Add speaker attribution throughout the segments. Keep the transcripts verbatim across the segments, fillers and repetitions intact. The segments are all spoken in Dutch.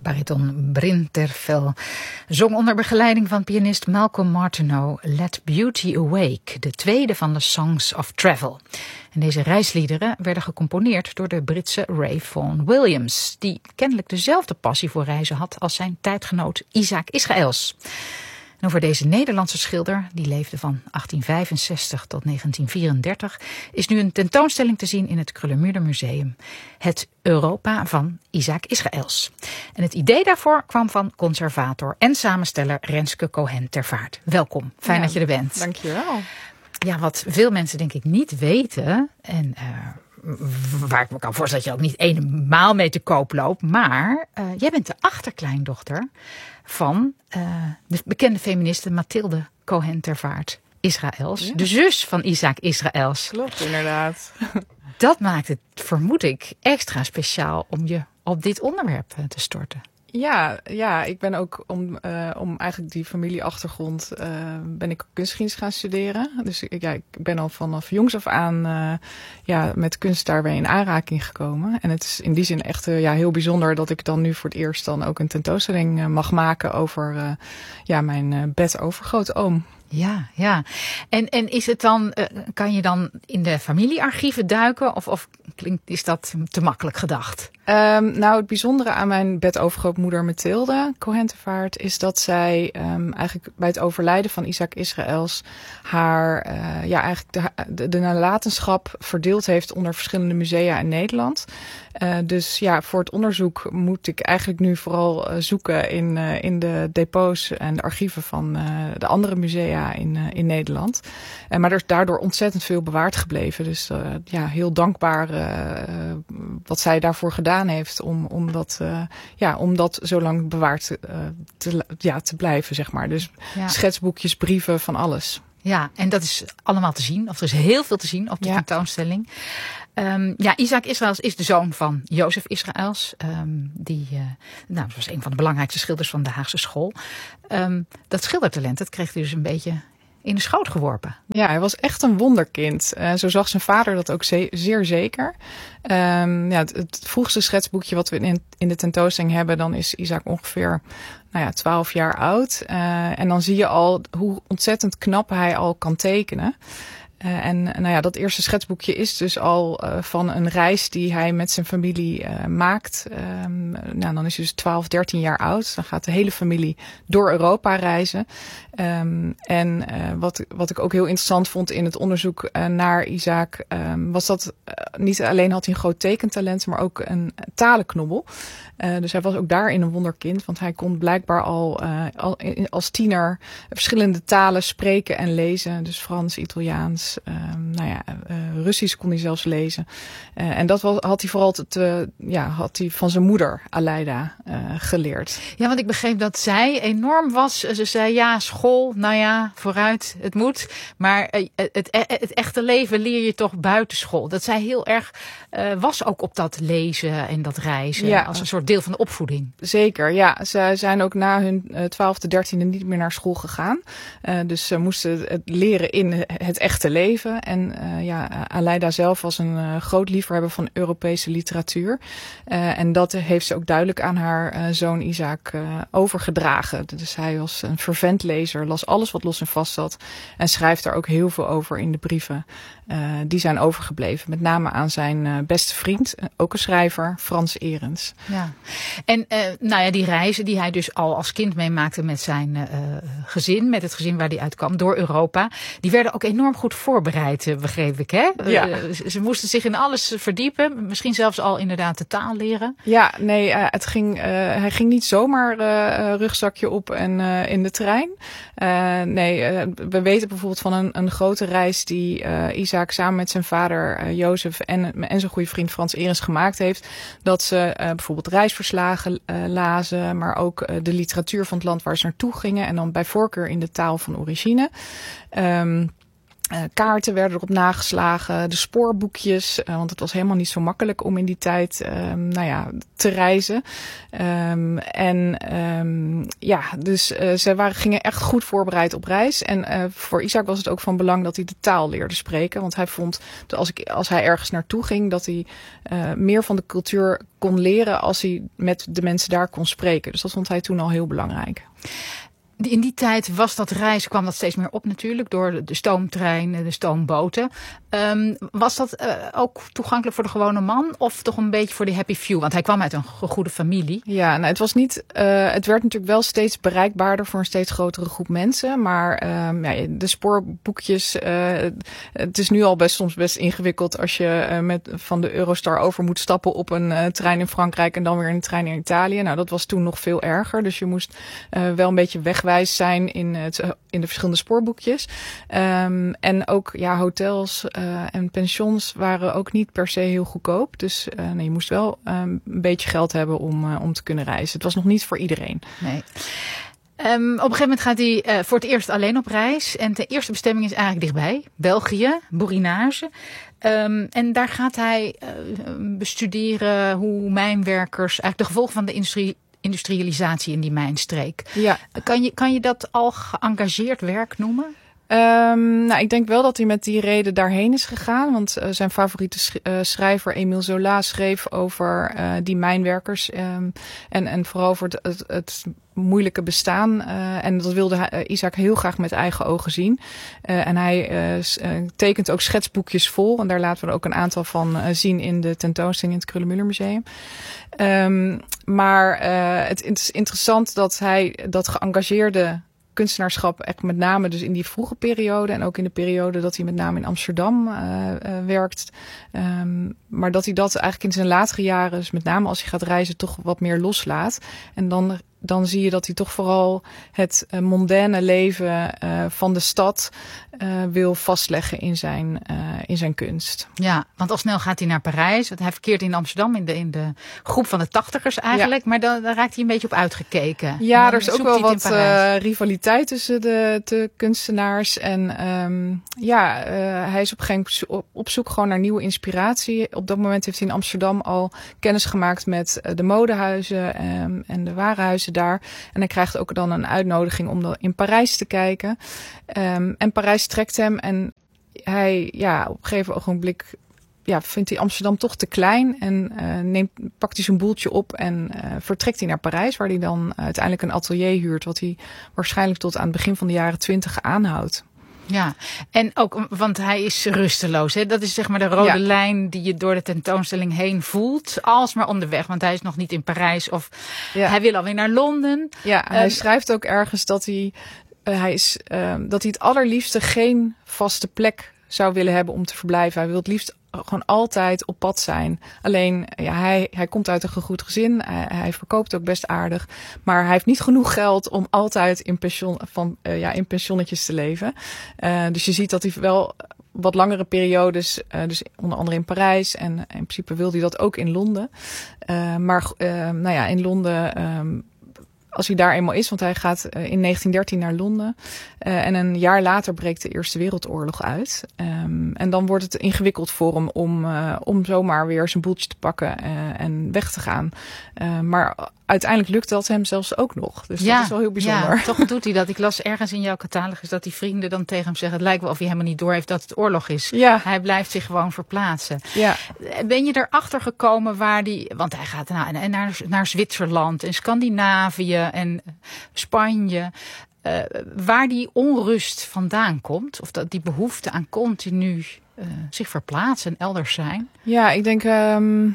Speaker 1: bariton Bryn Terfel zong onder begeleiding van pianist Malcolm Martineau Let Beauty Awake, de tweede van de Songs of Travel. En deze reisliederen werden gecomponeerd door de Britse Ray Vaughan Williams, die kennelijk dezelfde passie voor reizen had als zijn tijdgenoot Isaac Israëls. En over deze Nederlandse schilder, die leefde van achttien vijfenzestig tot negentien vierendertig, is nu een tentoonstelling te zien in het Kröller-Müller Museum. Het Europa van Isaac Israëls. En het idee daarvoor kwam van conservator en samensteller Renske Cohen-Tervaart. Welkom, fijn ja, dat je er bent.
Speaker 2: Dankjewel.
Speaker 1: Ja, wat veel mensen denk ik niet weten, en uh, waar ik me kan voorstellen dat je ook niet eenmaal mee te koop loopt, maar uh, jij bent de achterkleindochter van uh, de bekende feministe Mathilde Cohen-Tervaart Israëls, ja. De zus van Isaac Israëls.
Speaker 2: Klopt, inderdaad.
Speaker 1: Dat maakt het, vermoed ik, extra speciaal om je op dit onderwerp te storten.
Speaker 2: Ja, ja, ik ben ook om, uh, om eigenlijk die familieachtergrond uh, ben ik kunstgeschiedenis gaan studeren. Dus ik, ja, ik ben al vanaf jongs af aan uh, ja, met kunst daarbij in aanraking gekomen. En het is in die zin echt uh, ja, heel bijzonder dat ik dan nu voor het eerst dan ook een tentoonstelling uh, mag maken over uh, ja, mijn uh, bedovergrootoom.
Speaker 1: Ja, ja. En, en is het dan, uh, kan je dan in de familiearchieven duiken of, of klinkt, is dat te makkelijk gedacht?
Speaker 2: Um, nou, het bijzondere aan mijn bedovergrootmoeder Mathilde Cohen-Tervaart is dat zij um, eigenlijk bij het overlijden van Isaac Israëls haar, uh, ja, eigenlijk de, de, de nalatenschap verdeeld heeft onder verschillende musea in Nederland. Uh, dus ja, voor het onderzoek moet ik eigenlijk nu vooral uh, zoeken in, uh, in de depots en de archieven van uh, de andere musea in, uh, in Nederland. Uh, maar er is daardoor ontzettend veel bewaard gebleven. Dus uh, ja, heel dankbaar uh, wat zij daarvoor gedaan heeft om, om, dat, uh, ja, om dat zo lang bewaard uh, te, ja, te blijven, zeg maar. Dus ja. Schetsboekjes, brieven, van alles.
Speaker 1: Ja, en dat is allemaal te zien. Of er is heel veel te zien op de ja. tentoonstelling. Um, ja, Isaac Israëls is de zoon van Jozef Israëls. Um, die uh, nou, was een van de belangrijkste schilders van de Haagse school. Um, dat schildertalent, dat kreeg hij dus een beetje in de schoot geworpen.
Speaker 2: Ja, hij was echt een wonderkind. Uh, zo zag zijn vader dat ook ze- zeer zeker. Um, ja, het, het vroegste schetsboekje wat we in, in de tentoonstelling hebben, dan is Isaac ongeveer nou ja, twaalf jaar oud. Uh, en dan zie je al hoe ontzettend knap hij al kan tekenen. Uh, en nou ja, dat eerste schetsboekje is dus al uh, van een reis die hij met zijn familie uh, maakt. Um, nou, dan is hij dus twaalf, dertien jaar oud. Dan gaat de hele familie door Europa reizen. Um, en uh, wat, wat ik ook heel interessant vond in het onderzoek uh, naar Isaac, um, was dat uh, niet alleen had hij een groot tekentalent, maar ook een talenknobbel. Uh, dus hij was ook daarin een wonderkind, want hij kon blijkbaar al, uh, al in, als tiener verschillende talen spreken en lezen. Dus Frans, Italiaans, um, nou ja, uh, Russisch kon hij zelfs lezen. Uh, en dat was, had hij vooral te, te, ja, had hij van zijn moeder Aleida uh, geleerd.
Speaker 1: Ja, want ik begreep dat zij enorm was. Ze zei ja, school, nou ja, vooruit, het moet. Maar uh, het, het, het echte leven leer je toch buiten school. Dat zij heel erg uh, was ook op dat lezen en dat reizen ja. Als een soort deel van de opvoeding.
Speaker 2: Zeker, ja. Ze zijn ook na hun twaalfde, dertiende niet meer naar school gegaan. Uh, dus ze moesten het leren in het echte leven. En uh, ja, Aleida zelf was een uh, groot liefhebber van Europese literatuur. Uh, en dat heeft ze ook duidelijk aan haar uh, zoon Isaac uh, overgedragen. Dus hij was een fervent lezer, las alles wat los en vast zat. En schrijft daar ook heel veel over in de brieven. Uh, die zijn overgebleven. Met name aan zijn uh, beste vriend, ook een schrijver, Frans Ehrens.
Speaker 1: Ja. En uh, nou ja, die reizen die hij dus al als kind meemaakte met zijn uh, gezin, met het gezin waar hij uitkwam, door Europa, die werden ook enorm goed voorbereid, uh, begreep ik, hè?
Speaker 2: Ja.
Speaker 1: Uh, ze moesten zich in alles verdiepen, misschien zelfs al inderdaad de taal leren.
Speaker 2: Ja, nee, uh, het ging, uh, hij ging niet zomaar uh, rugzakje op en uh, in de trein. Uh, nee, uh, we weten bijvoorbeeld van een, een grote reis die uh, Isaac samen met zijn vader uh, Jozef en, en zijn goede vriend Frans Ehrens gemaakt heeft, dat ze uh, bijvoorbeeld reisverslagen uh, lazen, maar ook uh, de literatuur van het land waar ze naartoe gingen en dan bij voorkeur in de taal van origine. Um, Uh, kaarten werden erop nageslagen, de spoorboekjes, uh, want het was helemaal niet zo makkelijk om in die tijd um, nou ja, te reizen. Um, en um, ja, dus uh, ze waren, gingen echt goed voorbereid op reis. En uh, voor Isaac was het ook van belang dat hij de taal leerde spreken. Want hij vond dat als, ik, als hij ergens naartoe ging, dat hij uh, meer van de cultuur kon leren als hij met de mensen daar kon spreken. Dus dat vond hij toen al heel belangrijk.
Speaker 1: In die tijd was dat reizen, kwam dat steeds meer op natuurlijk, door de stoomtreinen, de stoomboten. Um, was dat uh, ook toegankelijk voor de gewone man of toch een beetje voor de happy few? Want hij kwam uit een goede familie.
Speaker 2: Ja, nou, het was niet, uh, het werd natuurlijk wel steeds bereikbaarder voor een steeds grotere groep mensen. Maar um, ja, de spoorboekjes, uh, het is nu al best soms best ingewikkeld als je uh, met, van de Eurostar over moet stappen op een uh, trein in Frankrijk en dan weer een trein in Italië. Nou, dat was toen nog veel erger. Dus je moest uh, wel een beetje weg wijs zijn in, het, in de verschillende spoorboekjes. Um, en ook ja, hotels uh, en pensions waren ook niet per se heel goedkoop. Dus uh, nee, je moest wel um, een beetje geld hebben om, uh, om te kunnen reizen. Het was nog niet voor iedereen.
Speaker 1: Nee. Um, op een gegeven moment gaat hij uh, voor het eerst alleen op reis. En de eerste bestemming is eigenlijk dichtbij. België, Borinage. Um, en daar gaat hij uh, bestuderen hoe mijnwerkers, eigenlijk de gevolgen van de industrie industrialisatie in die mijnstreek. Ja. Kan je, kan je dat al geëngageerd werk noemen?
Speaker 2: Um, nou, ik denk wel dat hij met die reden daarheen is gegaan. Want uh, zijn favoriete sch- uh, schrijver Émile Zola schreef over uh, die mijnwerkers. Um, en, en vooral over het, het, het moeilijke bestaan. Uh, en dat wilde hij, uh, Isaac heel graag met eigen ogen zien. Uh, en hij uh, s- uh, tekent ook schetsboekjes vol. En daar laten we er ook een aantal van uh, zien in de tentoonstelling in het Kröller-Müller Museum. Um, maar uh, het, het is interessant dat hij dat geëngageerde kunstenaarschap echt met name dus in die vroege periode en ook in de periode dat hij met name in Amsterdam uh, uh, werkt. Um, maar dat hij dat eigenlijk in zijn latere jaren, dus met name als hij gaat reizen, toch wat meer loslaat. En dan, dan zie je dat hij toch vooral het uh, mondaine leven uh, van de stad uh, wil vastleggen in zijn, uh, in zijn kunst.
Speaker 1: Ja, want al snel gaat hij naar Parijs. Want hij verkeert in Amsterdam in de, in de groep van de tachtigers eigenlijk. Ja. Maar dan, dan raakt hij een beetje op uitgekeken.
Speaker 2: Ja, er is ook wel wat uh, rivaliteit tussen de, de kunstenaars. En um, ja, uh, hij is op een gegeven moment op, op zoek gewoon naar nieuwe inspiratie. Op dat moment heeft hij in Amsterdam al kennis gemaakt met uh, de modehuizen um, en de warenhuizen daar. En hij krijgt ook dan een uitnodiging om in Parijs te kijken. Um, en Parijs trekt hem en hij, ja, op een gegeven ogenblik ja, vindt hij Amsterdam toch te klein en uh, neemt, pakt hij zijn boeltje op en uh, vertrekt hij naar Parijs, waar hij dan uiteindelijk een atelier huurt, wat hij waarschijnlijk tot aan het begin van de jaren twintig aanhoudt.
Speaker 1: Ja, en ook, want hij is rusteloos. Hè? Dat is zeg maar de rode ja. lijn die je door de tentoonstelling heen voelt. Alsmaar onderweg, want hij is nog niet in Parijs of ja. hij wil alweer naar Londen.
Speaker 2: Ja, hij um, schrijft ook ergens dat hij, uh, hij, is, uh, dat hij het allerliefste geen vaste plek zou willen hebben om te verblijven. Hij wil het liefst gewoon altijd op pad zijn. Alleen, ja, hij, hij komt uit een gegoed gezin. Hij, hij verkoopt ook best aardig. Maar hij heeft niet genoeg geld om altijd in, pension, van, uh, ja, in pensionnetjes te leven. Uh, dus je ziet dat hij wel wat langere periodes, uh, dus onder andere in Parijs. En in principe wil hij dat ook in Londen. Uh, maar uh, nou ja, in Londen Um, als hij daar eenmaal is, want hij gaat uh, in negentien dertien naar Londen. Uh, en een jaar later breekt de Eerste Wereldoorlog uit. Um, en dan wordt het ingewikkeld voor hem om, uh, om zomaar weer zijn boeltje te pakken uh, en weg te gaan. Uh, maar uiteindelijk lukt dat hem zelfs ook nog. Dus ja, dat is wel heel bijzonder.
Speaker 1: Ja, toch doet hij dat. Ik las ergens in jouw catalogus dat die vrienden dan tegen hem zeggen, het lijkt wel of hij helemaal niet door heeft dat het oorlog is.
Speaker 2: Ja.
Speaker 1: Hij blijft zich gewoon verplaatsen.
Speaker 2: Ja.
Speaker 1: Ben je erachter gekomen waar die, want hij gaat naar, naar, naar Zwitserland en Scandinavië en Spanje, uh, waar die onrust vandaan komt? Of dat die behoefte aan continu uh, zich verplaatsen en elders zijn?
Speaker 2: Ja, ik denk Um...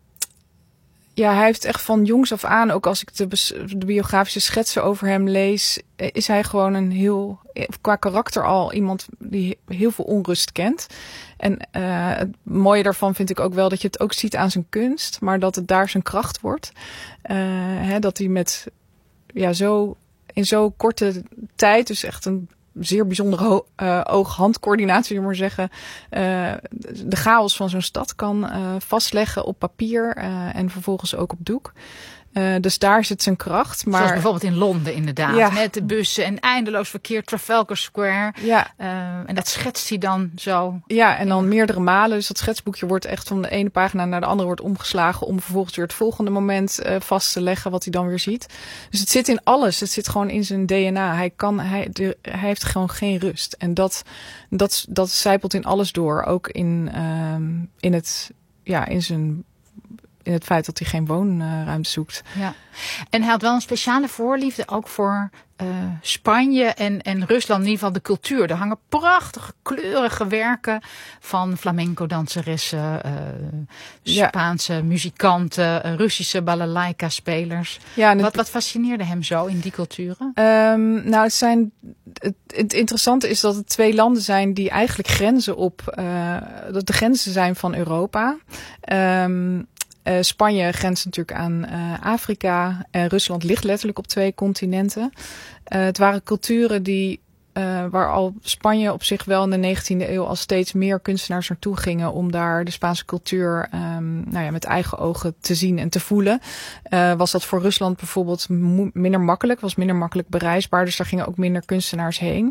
Speaker 2: Ja, hij heeft echt van jongs af aan, ook als ik de, de biografische schetsen over hem lees, is hij gewoon een heel, qua karakter al iemand die heel veel onrust kent. En uh, het mooie daarvan vind ik ook wel dat je het ook ziet aan zijn kunst, maar dat het daar zijn kracht wordt. Uh, hè, dat hij met, ja, zo, in zo'n korte tijd, dus echt een zeer bijzondere ho- uh, oog-handcoördinatie, zullen we maar zeggen, uh, de chaos van zo'n stad kan uh, vastleggen op papier uh, en vervolgens ook op doek. Uh, dus daar zit zijn kracht. Maar
Speaker 1: zoals bijvoorbeeld in Londen inderdaad.
Speaker 2: Ja.
Speaker 1: Met de bussen en eindeloos verkeer, Trafalgar Square.
Speaker 2: Ja.
Speaker 1: Uh, en dat schetst hij dan zo.
Speaker 2: Ja, en dan meerdere malen. Dus dat schetsboekje wordt echt van de ene pagina naar de andere wordt omgeslagen om vervolgens weer het volgende moment uh, vast te leggen wat hij dan weer ziet. Dus het zit in alles. Het zit gewoon in zijn D N A. Hij kan, hij, de, hij heeft gewoon geen rust. En dat, dat, dat zijpelt in alles door. Ook in, um, in het, ja, in zijn, in het feit dat hij geen woonruimte zoekt.
Speaker 1: Ja. En hij had wel een speciale voorliefde ook voor uh, Spanje en, en Rusland, in ieder geval de cultuur. Er hangen prachtige, kleurige werken van flamenco-danseressen, uh, Spaanse ja. muzikanten, uh, Russische balalaika-spelers. Ja, wat, het, wat fascineerde hem zo in die culturen?
Speaker 2: Um, nou, het zijn... Het, het interessante is dat het twee landen zijn die eigenlijk grenzen op... Uh, dat de grenzen zijn van Europa. Um, Uh, Spanje grenst natuurlijk aan uh, Afrika en Rusland ligt letterlijk op twee continenten. Uh, het waren culturen die, uh, waar al Spanje op zich wel in de negentiende eeuw al steeds meer kunstenaars naartoe gingen om daar de Spaanse cultuur um, nou ja, met eigen ogen te zien en te voelen. Uh, was dat voor Rusland bijvoorbeeld mo- minder makkelijk, was minder makkelijk bereisbaar, dus daar gingen ook minder kunstenaars heen.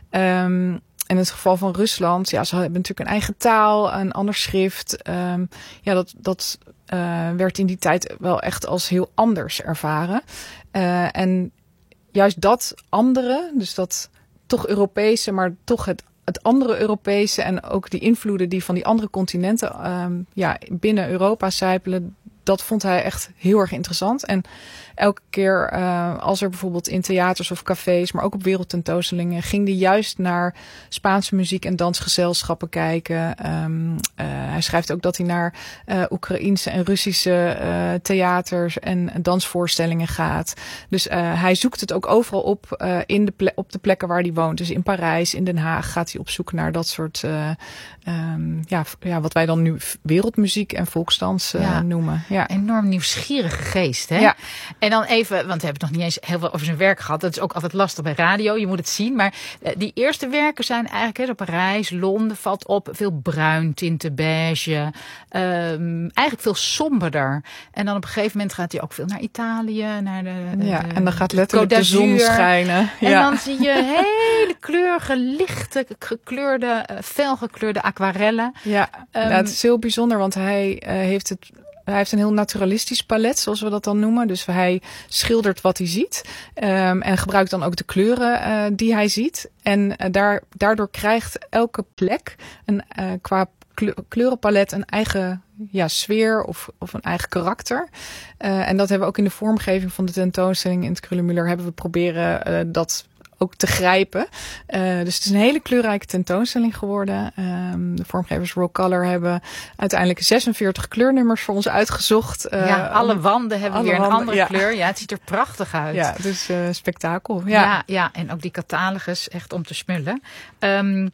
Speaker 2: Um, In het geval van Rusland, ja, ze hebben natuurlijk een eigen taal, een ander schrift. Um, ja, dat, dat uh, werd in die tijd wel echt als heel anders ervaren. Uh, en juist dat andere, dus dat toch Europese, maar toch het, het andere Europese en ook die invloeden die van die andere continenten um, ja, binnen Europa sijpelen, dat vond hij echt heel erg interessant. En elke keer uh, als er bijvoorbeeld in theaters of cafés, maar ook op wereldtentoonstellingen, ging hij juist naar Spaanse muziek- en dansgezelschappen kijken. Um, uh, hij schrijft ook dat hij naar uh, Oekraïense en Russische uh, theaters en dansvoorstellingen gaat. Dus uh, hij zoekt het ook overal op uh, in de ple- op de plekken waar hij woont. Dus in Parijs, in Den Haag gaat hij op zoek naar dat soort, uh, um, ja, ja, wat wij dan nu wereldmuziek en volksdans uh, ja. noemen. Ja.
Speaker 1: Enorm nieuwsgierige geest, hè?
Speaker 2: Ja.
Speaker 1: En dan even, want we hebben het nog niet eens heel veel over zijn werk gehad. Dat is ook altijd lastig bij radio, je moet het zien. Maar uh, die eerste werken zijn eigenlijk, hè, op Parijs, Londen valt op. Veel bruin, tinten, beige. Um, eigenlijk veel somberder. En dan op een gegeven moment gaat hij ook veel naar Italië. Naar de,
Speaker 2: ja,
Speaker 1: de,
Speaker 2: en dan gaat letterlijk de, de zon schijnen.
Speaker 1: En
Speaker 2: ja.
Speaker 1: dan zie je hele kleurige, lichte, gekleurde, uh, felgekleurde aquarellen.
Speaker 2: Ja, um, ja, het is heel bijzonder, want hij uh, heeft het... Hij heeft een heel naturalistisch palet, zoals we dat dan noemen. Dus hij schildert wat hij ziet. Um, en gebruikt dan ook de kleuren uh, die hij ziet. En uh, daar, daardoor krijgt elke plek een, uh, qua kleurenpalet een eigen ja, sfeer of, of een eigen karakter. Uh, en dat hebben we ook in de vormgeving van de tentoonstelling in het Kröller-Müller hebben we proberen uh, dat ook te grijpen. Uh, dus het is een hele kleurrijke tentoonstelling geworden. Um, de vormgevers Raw Color hebben uiteindelijk zesenveertig kleurnummers voor ons uitgezocht. Uh,
Speaker 1: ja, alle om, wanden hebben alle weer wanden, een andere
Speaker 2: ja.
Speaker 1: kleur. Ja, het ziet er prachtig uit.
Speaker 2: Ja, het is uh, spektakel.
Speaker 1: Ja.
Speaker 2: Ja.
Speaker 1: ja, ja, en ook die catalogus, echt om te smullen. Um,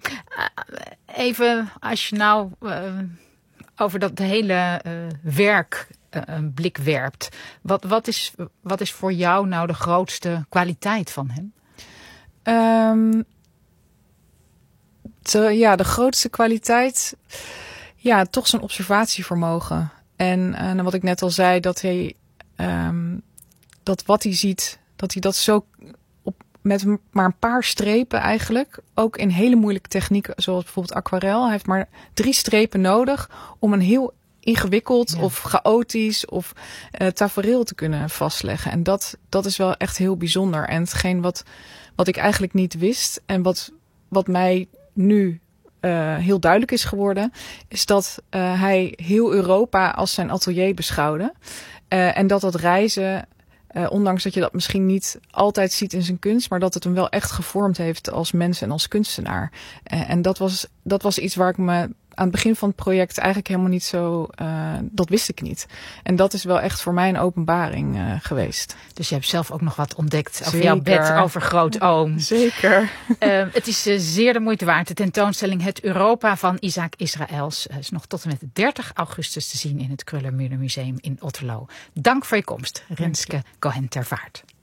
Speaker 1: even, als je nou uh, over dat hele uh, werk uh, een blik werpt. Wat, wat, is, wat is voor jou nou de grootste kwaliteit van hem?
Speaker 2: Um, te, ja, de grootste kwaliteit, ja, toch zijn observatievermogen. En, en wat ik net al zei, dat hij, um, dat wat hij ziet, dat hij dat zo op, met maar een paar strepen eigenlijk, ook in hele moeilijke technieken, zoals bijvoorbeeld aquarel, hij heeft maar drie strepen nodig om een heel ingewikkeld ja. of chaotisch of uh, tafereel te kunnen vastleggen. En dat, dat is wel echt heel bijzonder. En hetgeen wat, wat ik eigenlijk niet wist en wat, wat mij nu uh, heel duidelijk is geworden, is dat uh, hij heel Europa als zijn atelier beschouwde. Uh, en dat dat reizen, uh, ondanks dat je dat misschien niet altijd ziet in zijn kunst, maar dat het hem wel echt gevormd heeft als mens en als kunstenaar. Uh, en dat was, dat was iets waar ik me aan het begin van het project eigenlijk helemaal niet zo, uh, dat wist ik niet. En dat is wel echt voor mij een openbaring uh, geweest.
Speaker 1: Dus je hebt zelf ook nog wat ontdekt over
Speaker 2: Zeker.
Speaker 1: jouw bed, over grootoom.
Speaker 2: Zeker.
Speaker 1: Uh, het is uh, zeer de moeite waard. De tentoonstelling Het Europa van Isaac Israëls uh, is nog tot en met dertig augustus te zien in het Kröller-Müller Museum in Otterlo. Dank voor je komst, Renske Cohen ter Vaart.